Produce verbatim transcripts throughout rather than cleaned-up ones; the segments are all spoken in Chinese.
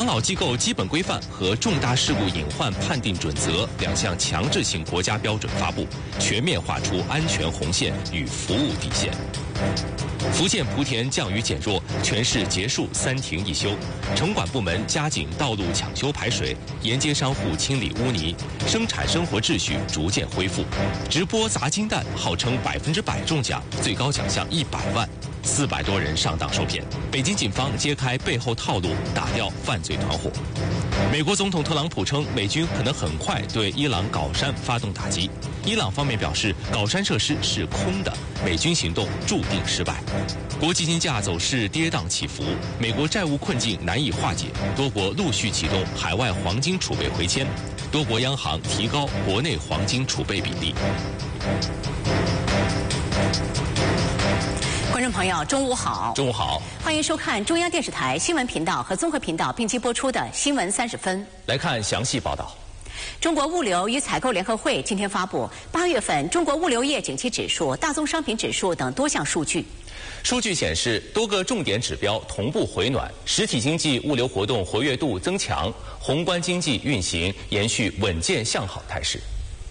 老机构基本规范和重大事故隐患判定准则两项强制性国家标准发布，全面划出安全红线与服务底线。福建莆田降雨减弱，全市结束三停一休。城管部门加紧道路抢修排水，沿街商户清理污泥，生产生活秩序逐渐恢复。直播砸金蛋，号称百分之百中奖，最高奖项一百万。四百多人上当受骗。北京警方揭开背后套路，打掉犯罪团伙。美国总统特朗普称，美军可能很快对伊朗镐山发动打击。伊朗方面表示，镐山设施是空的，美军行动注定失败。国际金价走势跌宕起伏，美国债务困境难以化解，多国陆续启动海外黄金储备回迁，多国央行提高国内黄金储备比例。 观众朋友，中午好！ 中午好， 欢迎收看中央电视台新闻频道和综合频道并机播出的《新闻三十分》。 来看详细报道。 中国物流与采购联合会今天发布八月份中国物流业景气指数、大宗商品指数等多项数据。 数据显示，多个重点指标同步回暖，实体经济物流活动活跃度增强，宏观经济运行延续稳健向好态势。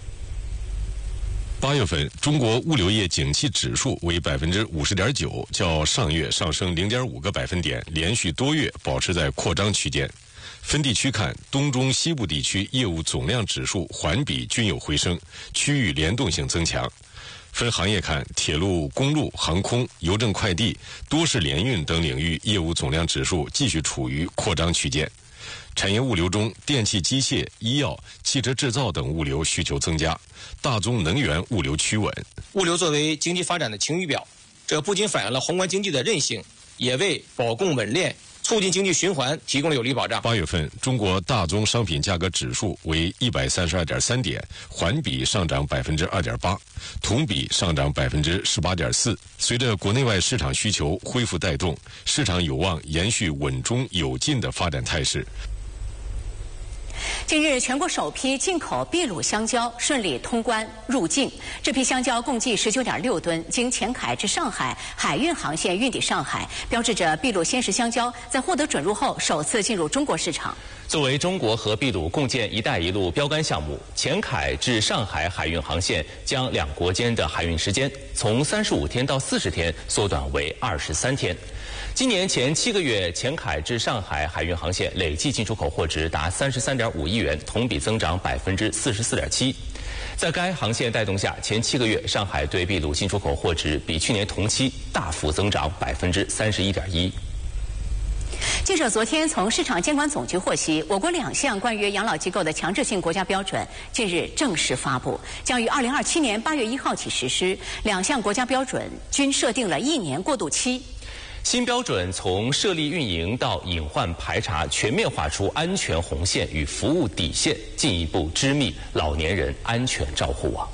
八月份，中国物流业景气指数为百分之五十点九，较上月上升零点五个百分点，连续多月保持在扩张区间。分地区看，东中西部地区业务总量指数环比均有回升，区域联动性增强。分行业看，铁路、公路、航空、邮政快递、多式联运等领域业务总量指数继续处于扩张区间。产业物流中，电气机械、医药、汽车制造等物流需求增加，大宗能源物流趋稳。 物流作为经济发展的晴雨表，这不仅反映了宏观经济的韧性，也为保供稳链、促进经济循环提供了有力保障。 八月份，中国大宗商品价格指数为一百三十二点三点，环比上涨百分之二点八，同比上涨百分之十八点四。随着国内外市场需求恢复带动，市场有望延续稳中有进的发展态势。 近日，全国首批进口秘鲁香蕉顺利通关入境。这批香蕉共计十九点六吨，经前海至上海海运航线运抵上海，标志着秘鲁鲜食香蕉在获得准入后首次进入中国市场。 作为中国和秘鲁共建“一带一路”标杆项目，前海至上海海运航线将两国间的海运时间从三十五天到四十天缩短为二十三天。今年前七个月，前海至上海海运航线累计进出口货值达三十三点五亿元，同比增长百分之四十四点七。在该航线带动下，前七个月上海对秘鲁进出口货值比去年同期大幅增长百分之三十一点一。 记者昨天从市场监管总局获悉，我国两项关于养老机构的强制性国家标准近日正式发布，将于二零二七年八月一号起实施。两项国家标准均设定了一年过渡期。 新标准从设立运营到隐患排查，全面划出安全红线与服务底线，进一步织密老年人安全照护网。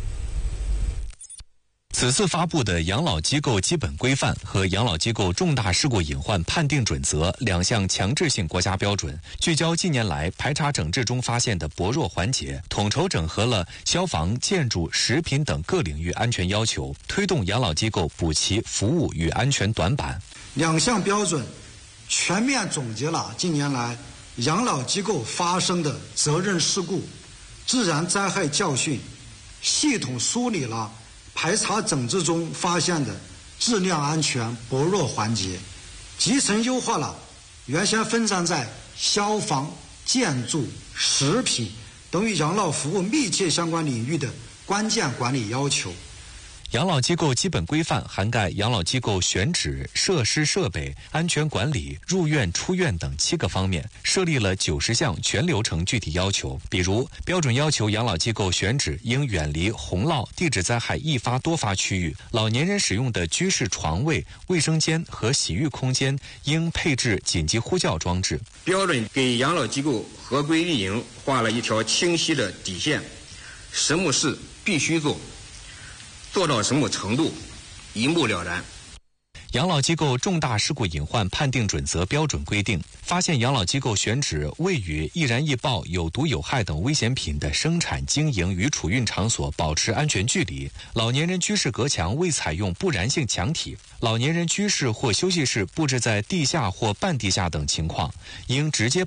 此次发布的养老机构基本规范和养老机构重大事故隐患判定准则两项强制性国家标准，聚焦近年来排查整治中发现的薄弱环节，统筹整合了消防、建筑、食品等各领域安全要求，推动养老机构补齐服务与安全短板。 两项标准全面总结了近年来养老机构发生的责任事故、自然灾害教训，系统梳理了排查整治中发现的质量安全薄弱环节，集成优化了原先分散在消防、建筑、食品等与养老服务密切相关领域的关键管理要求。 养老机构基本规范涵盖养老机构选址、设施设备、安全管理、入院出院等七个方面，设立了九十项全流程具体要求。比如，标准要求养老机构选址应远离洪涝、地质灾害易发多发区域，老年人使用的居室床位、卫生间和洗浴空间应配置紧急呼叫装置。 标准给养老机构合规运营画了一条清晰的底线，什么事必须做，做到什么程度，一目了然。 养老机构重大事故隐患判定准则标准规定，发现养老机构选址位于易燃易爆、有毒有害等危险品的生产经营与储运场所，保持安全距离。老年人居室隔墙未采用不燃性墙体，老年人居室或休息室布置在地下或半地下等情况，应直接